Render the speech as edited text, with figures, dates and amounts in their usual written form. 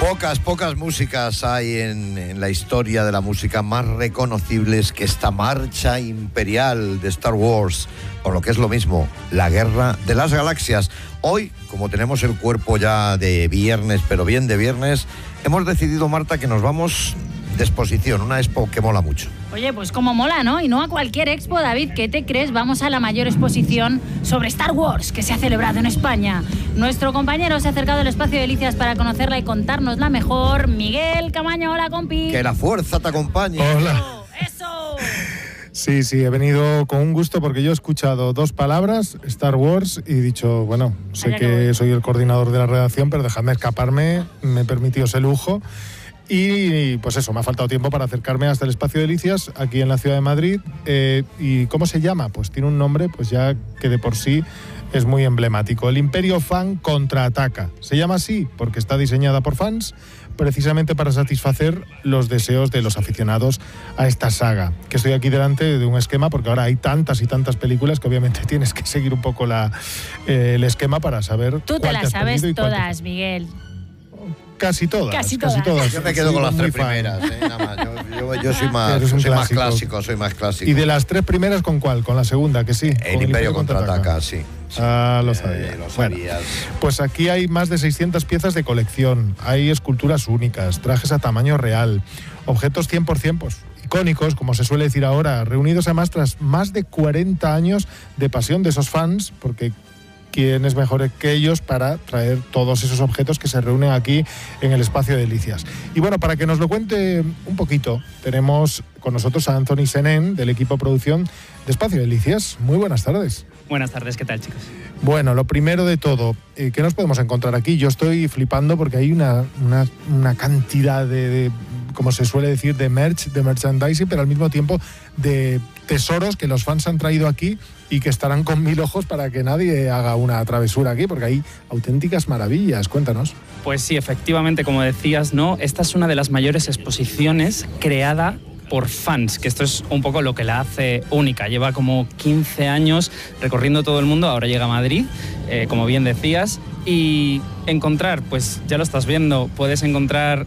Pocas músicas hay en la historia de la música más reconocibles que esta marcha imperial de Star Wars, o lo que es lo mismo, la Guerra de las Galaxias. Hoy, como tenemos el cuerpo ya de viernes, pero bien de viernes, hemos decidido, Marta, que nos vamos de exposición, una expo que mola mucho. Oye, pues como mola, ¿no? Y no a cualquier expo, David, ¿qué te crees? Vamos a la mayor exposición sobre Star Wars que se ha celebrado en España. Nuestro compañero se ha acercado al espacio de Delicias para conocerla y contárnosla mejor. Miguel Camaño, hola, compi. Que la fuerza te acompañe. Hola. ¡Eso! Sí, he venido con un gusto porque yo he escuchado dos palabras, Star Wars, y he dicho, bueno, sé que soy el coordinador de la redacción, pero dejadme escaparme, me he permitido ese lujo. Y pues eso, me ha faltado tiempo para acercarme hasta el Espacio de Delicias, aquí en la ciudad de Madrid. ¿Y cómo se llama? Pues tiene un nombre pues ya que de por sí es muy emblemático. El Imperio Fan Contraataca. Se llama así porque está diseñada por fans, precisamente para satisfacer los deseos de los aficionados a esta saga. Que estoy aquí delante de un esquema porque ahora hay tantas y tantas películas que obviamente tienes que seguir un poco el esquema para saber. Tú te las sabes todas, Miguel. Casi todas. Yo me quedo con las tres primeras, nada más. Yo soy más clásico. ¿Y de las tres primeras con cuál? ¿Con la segunda, que sí? El Imperio Contraataca, sí. Ah, lo sabía. Lo sabías. Bueno, pues aquí hay más de 600 piezas de colección, hay esculturas únicas, trajes a tamaño real, objetos 100% pues, icónicos, como se suele decir ahora, reunidos además tras más de 40 años de pasión de esos fans, porque quién es mejor que ellos para traer todos esos objetos que se reúnen aquí en el Espacio de Delicias. Y bueno, para que nos lo cuente un poquito, tenemos con nosotros a Anthony Senén, del equipo de producción de Espacio de Delicias. Muy buenas tardes. Buenas tardes, ¿qué tal, chicos? Bueno, lo primero de todo, ¿qué nos podemos encontrar aquí? Yo estoy flipando porque hay una cantidad de, como se suele decir, de merchandising, pero al mismo tiempo de tesoros que los fans han traído aquí y que estarán con 1000 ojos para que nadie haga una travesura aquí, porque hay auténticas maravillas. Cuéntanos. Pues sí, efectivamente, como decías, ¿no? Esta es una de las mayores exposiciones creada por fans, que esto es un poco lo que la hace única. Lleva como 15 años recorriendo todo el mundo, ahora llega a Madrid, como bien decías, y encontrar, pues ya lo estás viendo, puedes encontrar